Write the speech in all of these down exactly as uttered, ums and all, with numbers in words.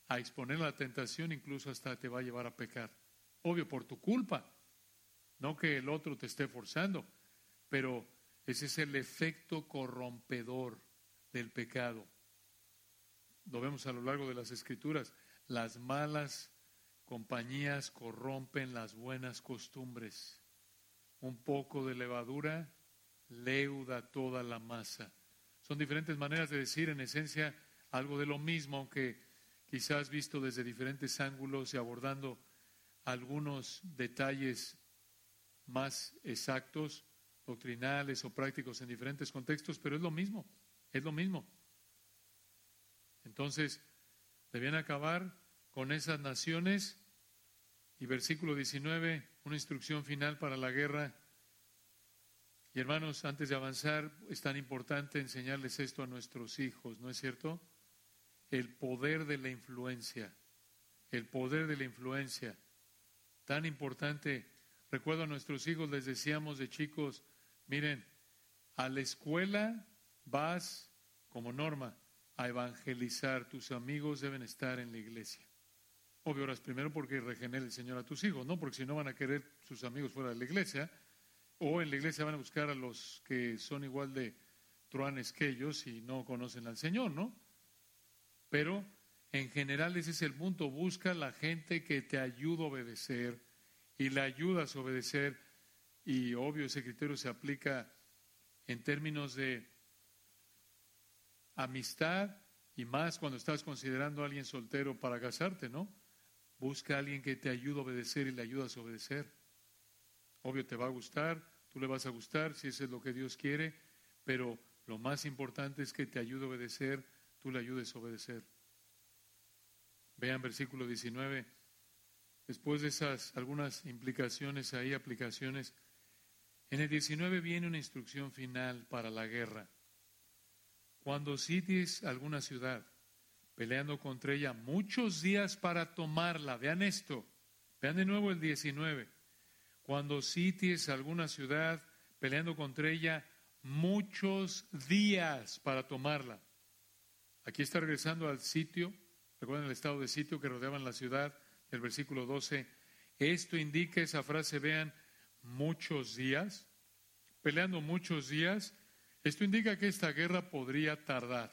a exponer a la tentación, incluso hasta te va a llevar a pecar. Obvio, por tu culpa. No que el otro te esté forzando, pero ese es el efecto corrompedor del pecado. Lo vemos a lo largo de las Escrituras. Las malas compañías corrompen las buenas costumbres. Un poco de levadura leuda toda la masa. Son diferentes maneras de decir, en esencia, algo de lo mismo, aunque quizás visto desde diferentes ángulos y abordando algunos detalles más exactos, doctrinales o prácticos en diferentes contextos, pero es lo mismo, es lo mismo. Entonces, debían acabar con esas naciones y versículo diecinueve, una instrucción final para la guerra. Y hermanos, antes de avanzar, es tan importante enseñarles esto a nuestros hijos, ¿no es cierto? El poder de la influencia, el poder de la influencia, tan importante. Recuerdo a nuestros hijos, les decíamos de chicos, miren, a la escuela vas como norma a evangelizar, tus amigos deben estar en la iglesia. Obvio, oras primero porque regenere el Señor a tus hijos, ¿no? Porque si no van a querer sus amigos fuera de la iglesia, o en la iglesia van a buscar a los que son igual de truanes que ellos y no conocen al Señor, ¿no? Pero en general ese es el punto, busca la gente que te ayude a obedecer y le ayudas a obedecer, y obvio ese criterio se aplica en términos de amistad y más cuando estás considerando a alguien soltero para casarte, ¿no? Busca a alguien que te ayude a obedecer y le ayudas a obedecer. Obvio te va a gustar, tú le vas a gustar si eso es lo que Dios quiere, pero lo más importante es que te ayude a obedecer, tú le ayudes a obedecer. Vean versículo diecinueve. Después de esas algunas implicaciones ahí, aplicaciones, en el diecinueve viene una instrucción final para la guerra. Cuando sities alguna ciudad, peleando contra ella muchos días para tomarla, vean esto, vean de nuevo el diecinueve. Cuando sities alguna ciudad, peleando contra ella muchos días para tomarla. Aquí está regresando al sitio, recuerden el estado de sitio que rodeaban la ciudad. El versículo doce, esto indica esa frase, vean, muchos días, peleando muchos días, esto indica que esta guerra podría tardar.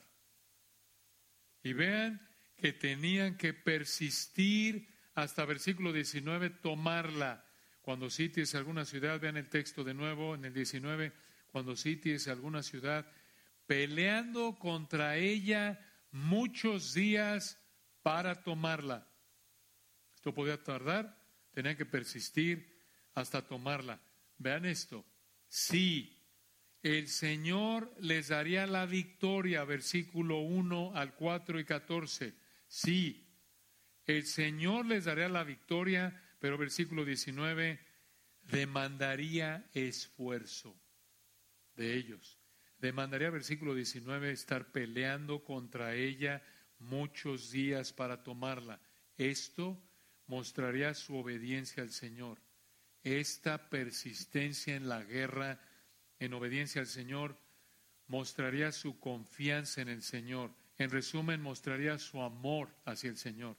Y vean que tenían que persistir hasta versículo diecinueve, tomarla. Cuando sities alguna ciudad, vean el texto de nuevo en el diecinueve, cuando sities alguna ciudad, peleando contra ella muchos días para tomarla. Esto podía tardar, tenían que persistir hasta tomarla. Vean esto, sí, el Señor les daría la victoria, versículo uno al cuatro y catorce. Sí, el Señor les daría la victoria, pero versículo diecinueve, demandaría esfuerzo de ellos. Demandaría, versículo diecinueve, estar peleando contra ella muchos días para tomarla. Esto mostraría su obediencia al Señor. Esta persistencia en la guerra, en obediencia al Señor, mostraría su confianza en el Señor. En resumen, mostraría su amor hacia el Señor.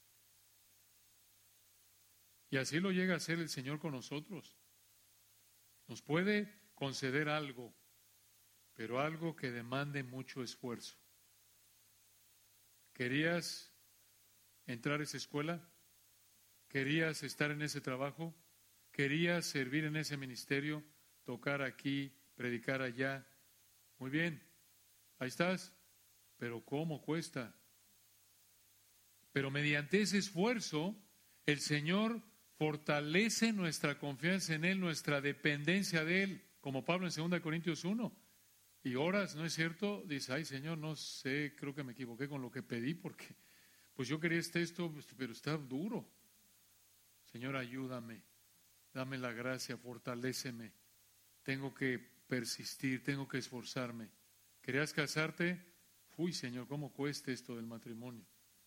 Y así lo llega a hacer el Señor con nosotros. Nos puede conceder algo, pero algo que demande mucho esfuerzo. ¿Querías entrar a esa escuela? ¿Querías estar en ese trabajo? ¿Querías servir en ese ministerio? Tocar aquí, predicar allá. Muy bien, ahí estás. Pero ¿cómo cuesta? Pero mediante ese esfuerzo, el Señor fortalece nuestra confianza en Él, nuestra dependencia de Él, como Pablo en segunda Corintios uno. Y oras, ¿no es cierto? Dice, ay Señor, no sé, creo que me equivoqué con lo que pedí, porque pues yo quería este esto, pero está duro. Señor, ayúdame, dame la gracia, fortaléceme. Tengo que persistir, tengo que esforzarme. ¿Querías casarte? Uy, Señor, ¿cómo cuesta esto del matrimonio?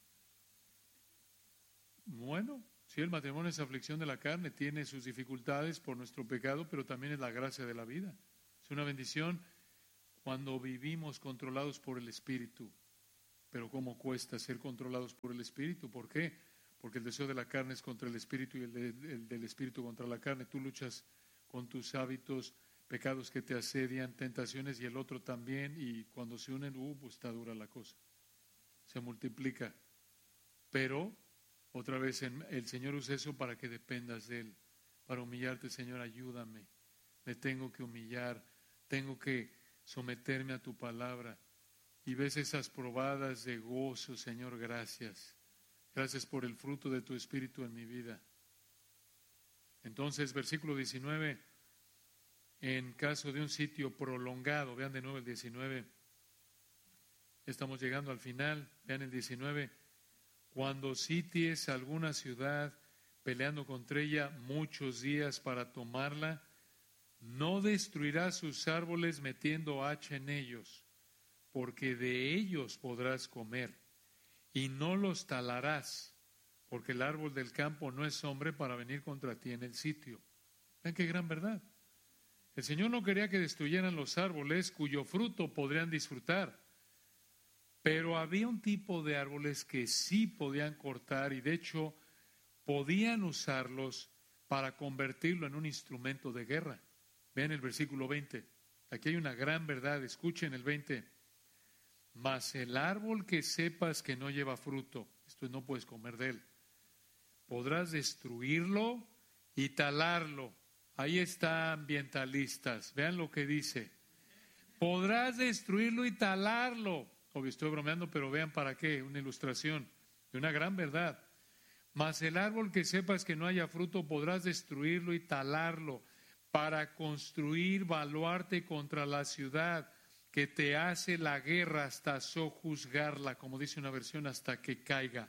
Bueno, sí, el matrimonio es aflicción de la carne, tiene sus dificultades por nuestro pecado, pero también es la gracia de la vida. Es una bendición cuando vivimos controlados por el Espíritu. pero cómo cuesta ser controlados por el Espíritu. ¿Por qué? Porque el deseo de la carne es contra el Espíritu y el, de, el del Espíritu contra la carne. Tú luchas con tus hábitos, pecados que te asedian, tentaciones, y el otro también, y cuando se unen, uh, pues está dura la cosa. Se multiplica. Pero, otra vez, el Señor usa eso para que dependas de Él, para humillarte. Señor, ayúdame, me tengo que humillar, tengo que someterme a tu palabra. Y ves esas probadas de gozo. Señor, gracias. Gracias por el fruto de tu Espíritu en mi vida. Entonces, versículo diecinueve, en caso de un sitio prolongado, vean de nuevo el diecinueve, estamos llegando al final, vean el diecinueve, cuando sities alguna ciudad peleando contra ella muchos días para tomarla, no destruirás sus árboles metiendo hacha en ellos, porque de ellos podrás comer, y no los talarás, porque el árbol del campo no es hombre para venir contra ti en el sitio. Vean qué gran verdad. El Señor no quería que destruyeran los árboles cuyo fruto podrían disfrutar, pero había un tipo de árboles que sí podían cortar, y de hecho podían usarlos para convertirlo en un instrumento de guerra. Vean el versículo veinte. Aquí hay una gran verdad. Escuchen el veinte. Mas el árbol que sepas que no lleva fruto, esto no puedes comer de él, podrás destruirlo y talarlo. Ahí está, ambientalistas. Vean lo que dice. Podrás destruirlo y talarlo. Obvio, estoy bromeando, pero vean para qué. Una ilustración de una gran verdad. Mas el árbol que sepas que no haya fruto, podrás destruirlo y talarlo para construir baluarte contra la ciudad que te hace la guerra hasta sojuzgarla, como dice una versión, hasta que caiga.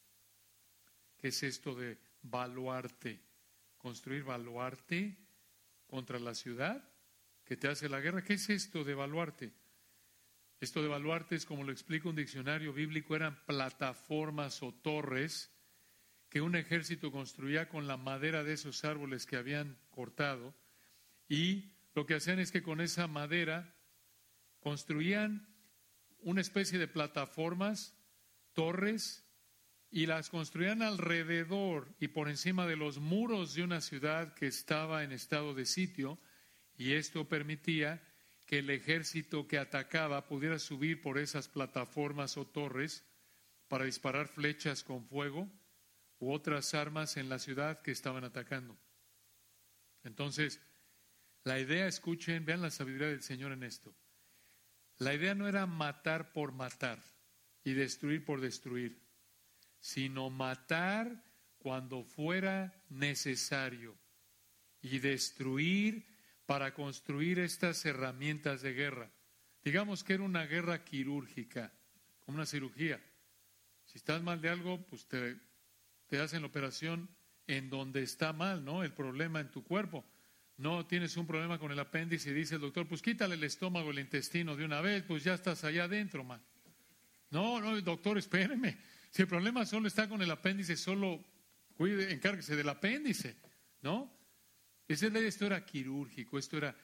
¿Qué es esto de baluarte? Construir baluarte contra la ciudad que te hace la guerra. ¿Qué es esto de baluarte? Esto de baluarte es, como lo explica un diccionario bíblico, eran plataformas o torres que un ejército construía con la madera de esos árboles que habían cortado, y lo que hacían es que con esa madera construían una especie de plataformas, torres, y las construían alrededor y por encima de los muros de una ciudad que estaba en estado de sitio, y esto permitía que el ejército que atacaba pudiera subir por esas plataformas o torres para disparar flechas con fuego u otras armas en la ciudad que estaban atacando. Entonces, la idea, escuchen, vean la sabiduría del Señor en esto. La idea no era matar por matar y destruir por destruir, sino matar cuando fuera necesario y destruir para construir estas herramientas de guerra. Digamos que era una guerra quirúrgica, como una cirugía. Si estás mal de algo, pues te, te hacen la operación en donde está mal, ¿no? El problema en tu cuerpo. No tienes un problema con el apéndice y dice el doctor, pues quítale el estómago, el intestino de una vez, pues ya estás allá adentro, man. No, no, doctor, espéreme. Si el problema solo está con el apéndice, solo cuide, encárguese del apéndice, ¿no? Esa es la idea. Esto era quirúrgico, esto era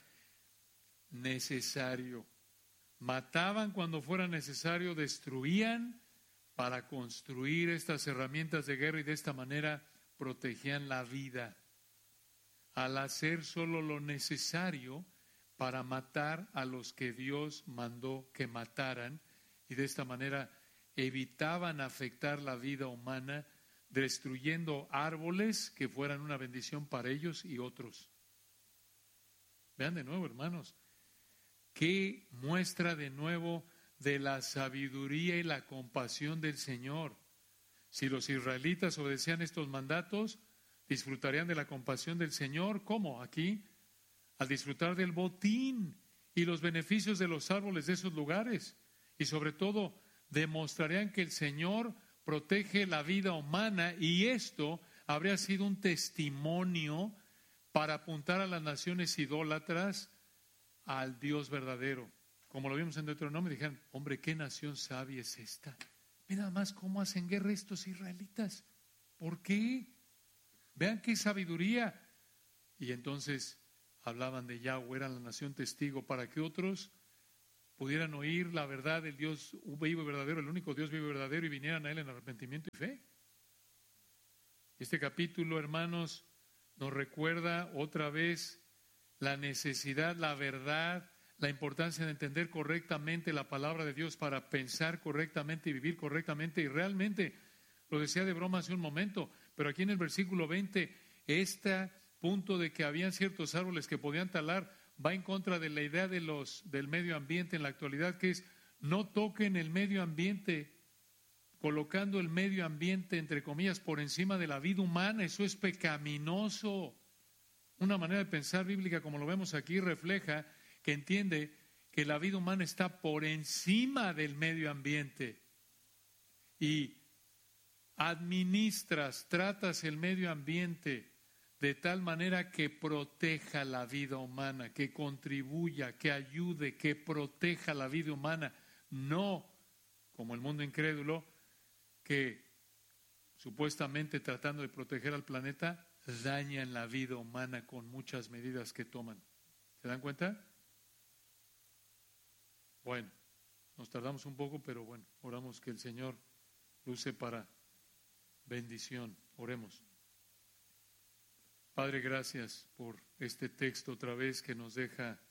necesario. Mataban cuando fuera necesario, destruían para construir estas herramientas de guerra, y de esta manera protegían la vida, al hacer solo lo necesario para matar a los que Dios mandó que mataran, y de esta manera evitaban afectar la vida humana, destruyendo árboles que fueran una bendición para ellos y otros. Vean de nuevo, hermanos, qué muestra de nuevo de la sabiduría y la compasión del Señor. Si los israelitas obedecían estos mandatos, disfrutarían de la compasión del Señor. ¿Cómo? Aquí, al disfrutar del botín y los beneficios de los árboles de esos lugares, y sobre todo demostrarían que el Señor protege la vida humana, y esto habría sido un testimonio para apuntar a las naciones idólatras al Dios verdadero. Como lo vimos en Deuteronomio, dijeron, hombre, qué nación sabia es esta. Mira más cómo hacen guerra estos israelitas. ¿Por qué? Vean qué sabiduría. Y entonces hablaban de Yahweh, eran la nación testigo para que otros pudieran oír la verdad del Dios vivo y verdadero, el único Dios vivo y verdadero, y vinieran a Él en arrepentimiento y fe. Este capítulo, hermanos, nos recuerda otra vez la necesidad, la verdad, la importancia de entender correctamente la palabra de Dios para pensar correctamente y vivir correctamente. Y realmente, lo decía de broma hace un momento, pero aquí en el versículo veinte, este punto de que habían ciertos árboles que podían talar va en contra de la idea de los, del medio ambiente en la actualidad, que es no toquen el medio ambiente, colocando el medio ambiente, entre comillas, por encima de la vida humana. Eso es pecaminoso. Una manera de pensar bíblica, como lo vemos aquí, refleja que entiende que la vida humana está por encima del medio ambiente y administras, tratas el medio ambiente de tal manera que proteja la vida humana, que contribuya, que ayude, que proteja la vida humana, no como el mundo incrédulo que supuestamente tratando de proteger al planeta dañan la vida humana con muchas medidas que toman. ¿Se dan cuenta? Bueno, nos tardamos un poco, pero bueno, oramos que el Señor lo use para bendición. Oremos. Padre, gracias por este texto otra vez que nos deja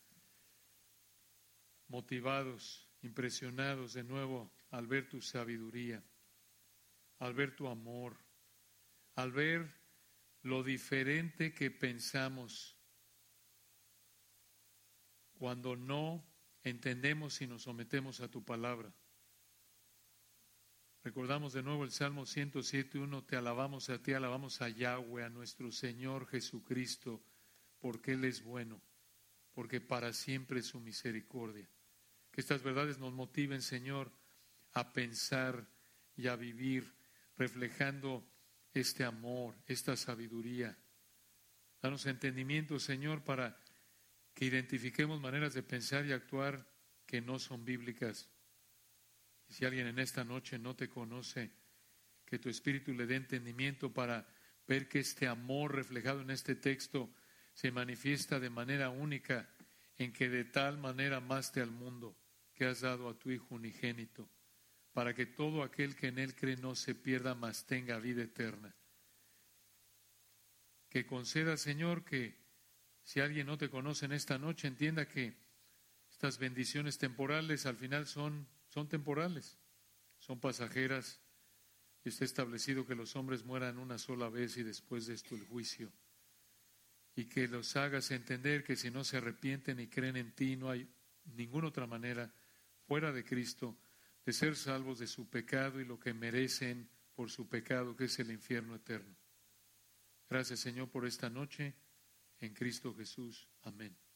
motivados, impresionados de nuevo al ver tu sabiduría, al ver tu amor, al ver lo diferente que pensamos cuando no entendemos y nos sometemos a tu palabra. Recordamos de nuevo el Salmo ciento siete uno, te alabamos a ti, alabamos a Yahweh, a nuestro Señor Jesucristo, porque Él es bueno, porque para siempre es su misericordia. Que estas verdades nos motiven, Señor, a pensar y a vivir reflejando este amor, esta sabiduría. Danos entendimiento, Señor, para que identifiquemos maneras de pensar y actuar que no son bíblicas. Y si alguien en esta noche no te conoce, que tu Espíritu le dé entendimiento para ver que este amor reflejado en este texto se manifiesta de manera única, en que de tal manera amaste al mundo que has dado a tu Hijo unigénito, para que todo aquel que en Él cree no se pierda, mas tenga vida eterna. Que conceda, Señor, que si alguien no te conoce en esta noche, entienda que estas bendiciones temporales al final son, son temporales, son pasajeras. Está establecido que los hombres mueran una sola vez y después de esto el juicio. Y que los hagas entender que si no se arrepienten y creen en ti, no hay ninguna otra manera fuera de Cristo de ser salvos de su pecado y lo que merecen por su pecado, que es el infierno eterno. Gracias, Señor, por esta noche. En Cristo Jesús. Amén.